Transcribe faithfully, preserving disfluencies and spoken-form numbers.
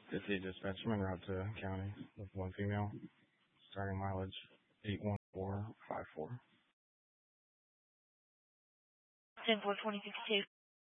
fifty dispatch, I'm en route to county with one female. Starting mileage eight one four five four. ten four twenty fifty-two.